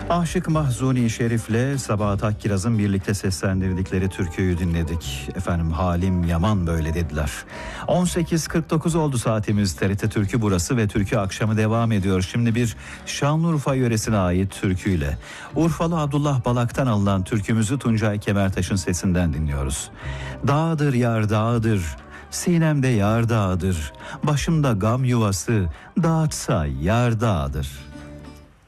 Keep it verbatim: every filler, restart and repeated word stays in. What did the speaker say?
Aşık Mahzuni Şerif'le Sabahat Akkiraz'ın birlikte seslendirdikleri türküyü dinledik. Efendim Halim Yaman böyle dediler. on sekiz kırk dokuz oldu saatimiz. T R T Türkü burası ve Türkü akşamı devam ediyor. Şimdi bir Şanlıurfa yöresine ait türküyle. Urfalı Abdullah Balak'tan alınan türkümüzü Tuncay Kemertaş'ın sesinden dinliyoruz. Dağdır yar dağdır, sinemde yar dağdır, başımda gam yuvası, dağıtsa yar dağdır.